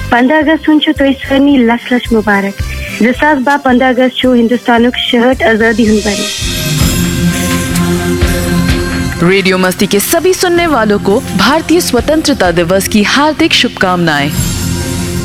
15 अगस्त हुन तो इसनी लस लस मुबारक। 15 अगस्त हिंदुस्तान शहट आजादी हुन बनी। रेडियो मस्ती के सभी सुनने वालों को भारतीय स्वतंत्रता दिवस की हार्दिक शुभकामनाएं।